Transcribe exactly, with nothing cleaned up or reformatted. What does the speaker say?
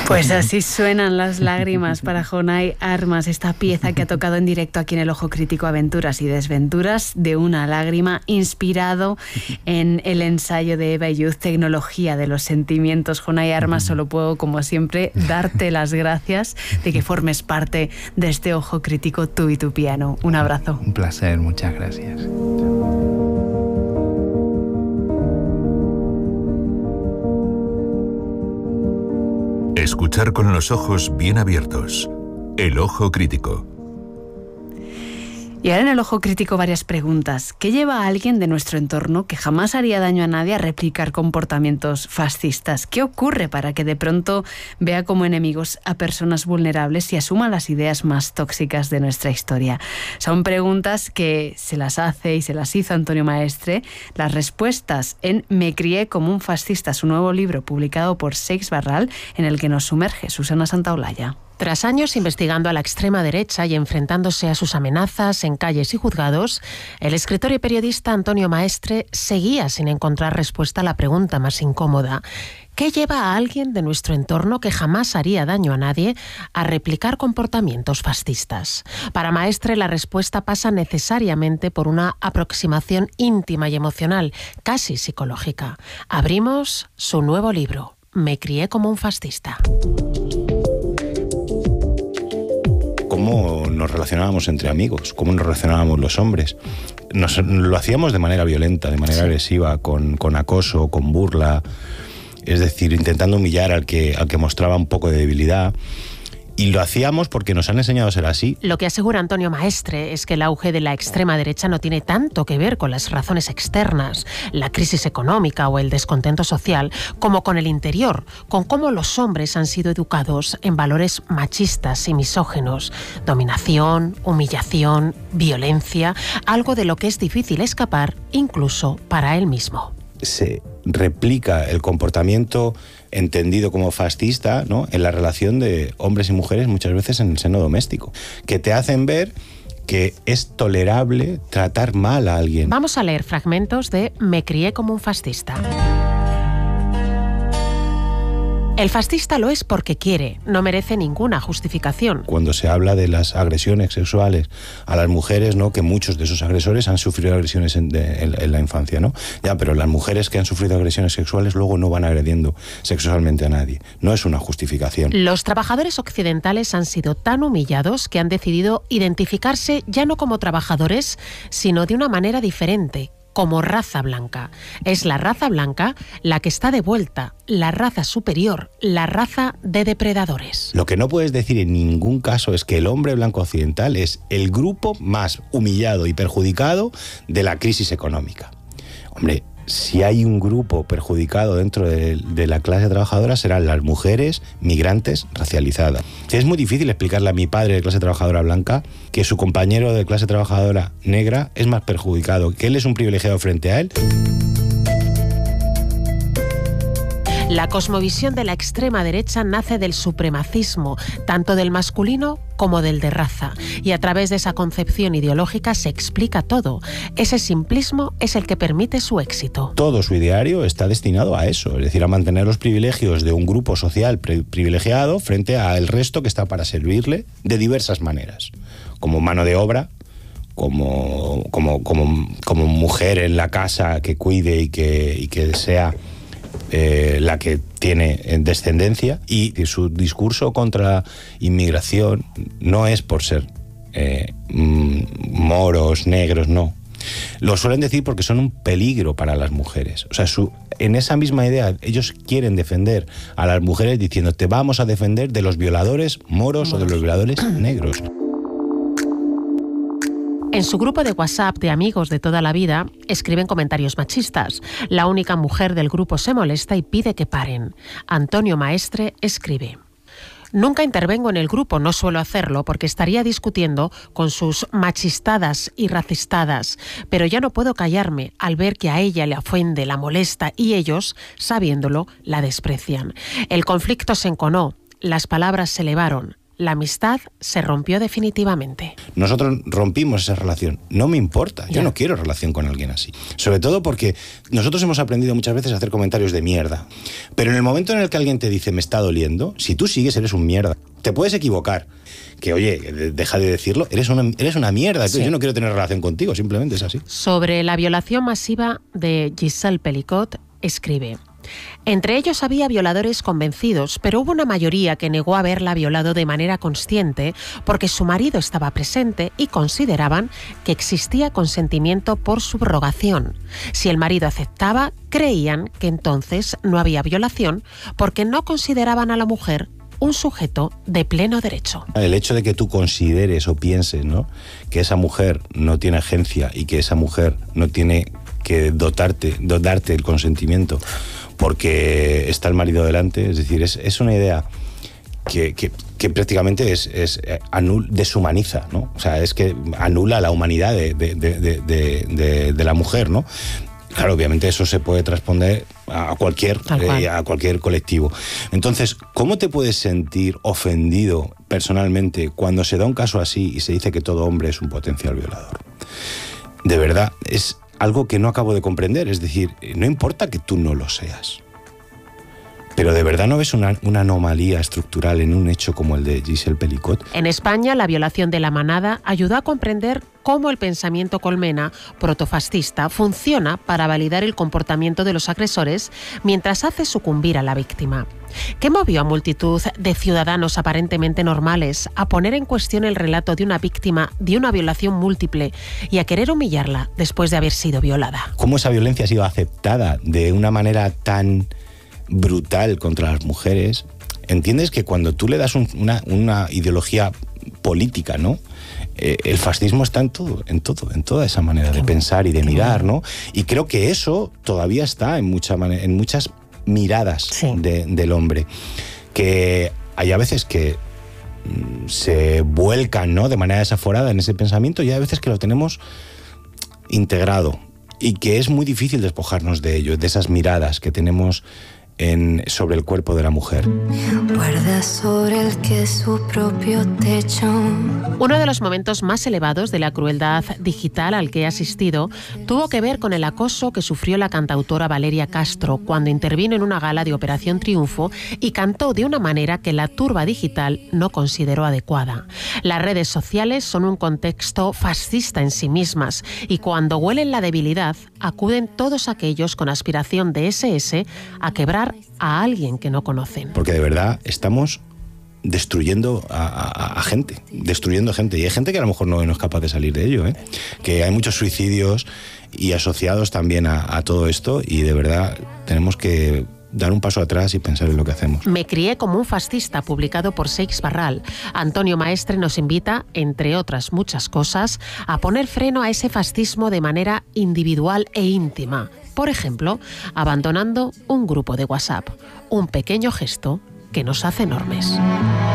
Pues así suenan las lágrimas para Jonay Armas, esta pieza que ha tocado en directo aquí en El Ojo Crítico, Aventuras y Desventuras de una lágrima, inspirado en el ensayo de Eva Illouz, Tecnología de los Sentimientos. Jonay Armas, solo puedo, como siempre, darte las gracias de que formes parte de este Ojo Crítico, tú y tu piano. Un abrazo. Un placer, muchas gracias. Escuchar con los ojos bien abiertos. El Ojo Crítico. Y ahora en El Ojo Crítico varias preguntas. ¿Qué lleva a alguien de nuestro entorno que jamás haría daño a nadie a replicar comportamientos fascistas? ¿Qué ocurre para que de pronto vea como enemigos a personas vulnerables y asuma las ideas más tóxicas de nuestra historia? Son preguntas que se las hace y se las hizo Antonio Maestre. Las respuestas en Me crié como un fascista, su nuevo libro publicado por Seix Barral, en el que nos sumerge Susana Santaolalla. Tras años investigando a la extrema derecha y enfrentándose a sus amenazas en calles y juzgados, el escritor y periodista Antonio Maestre seguía sin encontrar respuesta a la pregunta más incómoda. ¿Qué lleva a alguien de nuestro entorno que jamás haría daño a nadie a replicar comportamientos fascistas? Para Maestre, la respuesta pasa necesariamente por una aproximación íntima y emocional, casi psicológica. Abrimos su nuevo libro, Me crié como un fascista. Cómo nos relacionábamos entre amigos, cómo nos relacionábamos los hombres. Nos, lo hacíamos de manera violenta, de manera sí. agresiva, con, con acoso, con burla, es decir, intentando humillar al que, al que mostraba un poco de debilidad. Y lo hacíamos porque nos han enseñado a ser así. Lo que asegura Antonio Maestre es que el auge de la extrema derecha no tiene tanto que ver con las razones externas, la crisis económica o el descontento social, como con el interior, con cómo los hombres han sido educados en valores machistas y misóginos, dominación, humillación, violencia, algo de lo que es difícil escapar incluso para él mismo. Se replica el comportamiento entendido como fascista, ¿no?, en la relación de hombres y mujeres, muchas veces en el seno doméstico, que te hacen ver que es tolerable tratar mal a alguien. Vamos a leer fragmentos de Me crié como un fascista. El fascista lo es porque quiere, no merece ninguna justificación. Cuando se habla de las agresiones sexuales a las mujeres, ¿no?, que muchos de esos agresores han sufrido agresiones en, de, en, en la infancia, ¿no? Ya, pero las mujeres que han sufrido agresiones sexuales luego no van agrediendo sexualmente a nadie. No es una justificación. Los trabajadores occidentales han sido tan humillados que han decidido identificarse ya no como trabajadores, sino de una manera diferente, como raza blanca. Es la raza blanca la que está de vuelta, la raza superior, la raza de depredadores. Lo que no puedes decir en ningún caso es que el hombre blanco occidental es el grupo más humillado y perjudicado de la crisis económica. Hombre, si hay un grupo perjudicado dentro de, de la clase trabajadora, serán las mujeres migrantes racializadas. Es muy difícil explicarle a mi padre de clase trabajadora blanca que su compañero de clase trabajadora negra es más perjudicado, que él es un privilegiado frente a él. La cosmovisión de la extrema derecha nace del supremacismo, tanto del masculino como del de raza, y a través de esa concepción ideológica se explica todo. Ese simplismo es el que permite su éxito. Todo su ideario está destinado a eso, es decir, a mantener los privilegios de un grupo social privilegiado frente al resto que está para servirle de diversas maneras, como mano de obra, como, como, como, como mujer en la casa que cuide y que, y que sea Eh, la que tiene descendencia, y su discurso contra la inmigración no es por ser eh, moros, negros, no. Lo suelen decir porque son un peligro para las mujeres. O sea, su, en esa misma idea, ellos quieren defender a las mujeres diciendo: te vamos a defender de los violadores moros o de los violadores negros. En su grupo de WhatsApp de amigos de toda la vida escriben comentarios machistas. La única mujer del grupo se molesta y pide que paren. Antonio Maestre escribe: nunca intervengo en el grupo, no suelo hacerlo porque estaría discutiendo con sus machistadas y racistadas, pero ya no puedo callarme al ver que a ella le ofende, la molesta y ellos, sabiéndolo, la desprecian. El conflicto se enconó, las palabras se elevaron. la amistad se rompió definitivamente. Nosotros rompimos esa relación. No me importa, yo Ya. no quiero relación con alguien así. Sobre todo porque nosotros hemos aprendido muchas veces a hacer comentarios de mierda. Pero en el momento en el que alguien te dice me está doliendo, si tú sigues eres un mierda. Te puedes equivocar. Que oye, deja de decirlo, eres una, eres una mierda. Sí. Yo no quiero tener relación contigo, simplemente es así. Sobre la violación masiva de Gisèle Pelicot, escribe: entre ellos había violadores convencidos, pero hubo una mayoría que negó haberla violado de manera consciente porque su marido estaba presente y consideraban que existía consentimiento por subrogación. Si el marido aceptaba, creían que entonces no había violación porque no consideraban a la mujer un sujeto de pleno derecho. El hecho de que tú consideres o pienses, ¿no?, que esa mujer no tiene agencia y que esa mujer no tiene que dotarte, dotarte el consentimiento porque está el marido delante, es decir, es, es una idea que, que, que prácticamente es, es anul, deshumaniza, ¿no? O sea, es que anula la humanidad de, de, de, de, de, de la mujer, ¿no? Claro, obviamente eso se puede trasponer a cualquier, eh, a cualquier colectivo. Entonces, ¿cómo te puedes sentir ofendido personalmente cuando se da un caso así y se dice que todo hombre es un potencial violador? De verdad, es algo que no acabo de comprender. Es decir, no importa que tú no lo seas, pero ¿de verdad no ves una, una anomalía estructural en un hecho como el de Gisèle Pelicot? En España, la violación de la manada ayudó a comprender cómo el pensamiento colmena protofascista funciona para validar el comportamiento de los agresores mientras hace sucumbir a la víctima. ¿Qué movió a multitud de ciudadanos aparentemente normales a poner en cuestión el relato de una víctima de una violación múltiple y a querer humillarla después de haber sido violada? ¿Cómo esa violencia ha sido aceptada de una manera tan brutal contra las mujeres? ¿Entiendes que cuando tú le das un, una, una ideología política, ¿no? Eh, el fascismo está en todo, en todo, en toda esa manera de pensar y de mirar, ¿no? Y creo que eso todavía está en, mucha manera, en muchas miradas sí. de, del hombre. Que hay a veces que mm, se vuelcan, ¿no?, de manera desaforada en ese pensamiento, y hay veces que lo tenemos integrado y que es muy difícil despojarnos de ello, de esas miradas que tenemos En, sobre el cuerpo de la mujer. Guarda sobre el que su propio techo. Uno de los momentos más elevados de la crueldad digital al que he asistido tuvo que ver con el acoso que sufrió la cantautora Valeria Castro cuando intervino en una gala de Operación Triunfo y cantó de una manera que la turba digital no consideró adecuada. Las redes sociales son un contexto fascista en sí mismas y cuando huelen la debilidad acuden todos aquellos con aspiración de ese ese a quebrar a alguien que no conocen. Porque de verdad estamos destruyendo a, a, a gente, destruyendo gente. Y hay gente que a lo mejor no, no es capaz de salir de ello, ¿eh? Que hay muchos suicidios y asociados también a, a todo esto, y de verdad tenemos que dar un paso atrás y pensar en lo que hacemos. Me crié como un fascista, publicado por Seix Barral. Antonio Maestre nos invita, entre otras muchas cosas, a poner freno a ese fascismo de manera individual e íntima. Por ejemplo, abandonando un grupo de WhatsApp. Un pequeño gesto que nos hace enormes.